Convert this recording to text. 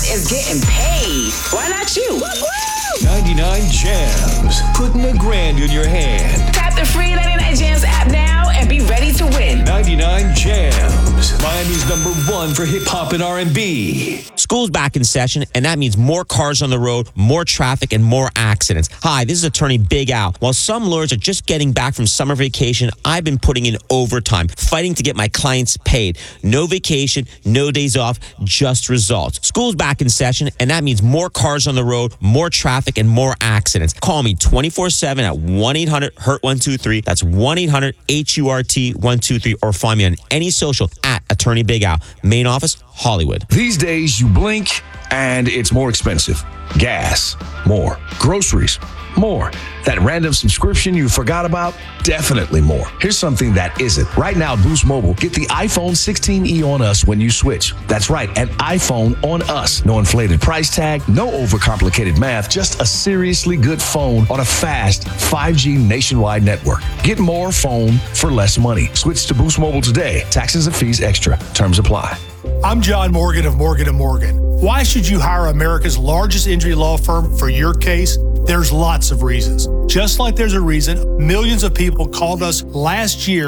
is getting paid. Why not you? 99 Jams, putting $1,000 in your hand. Tap the free 99 Jams app now and be ready to win. 99 Jams, Miami's #1 for hip hop and R&B. School's back in session, and that means more cars on the road, more traffic, and more accidents. Hi, this is attorney Big Al. While some lawyers are just getting back from summer vacation, I've been putting in overtime, fighting to get my clients paid. No vacation, no days off, just results. School's back in session, and that means more cars on the road, more traffic, and more accidents. Call me 24/7 at 1-800-HURT-123. That's 1-800-HURT-123, or find me on any social at Attorney Big Al. Main office, Hollywood. These days, you blink and it's more expensive. Gas, more. Groceries, more. That random subscription you forgot about, definitely more. Here's something that isn't. Right now, Boost Mobile, get the iPhone 16e on us when you switch. That's right, an iPhone on us. No inflated price tag, no overcomplicated math, just a seriously good phone on a fast 5G nationwide network. Get more phone for less money. Switch to Boost Mobile today. Taxes and fees extra. Terms apply. I'm John Morgan of Morgan & Morgan. Why should you hire America's largest injury law firm for your case? There's lots of reasons. Just like there's a reason millions of people called us last year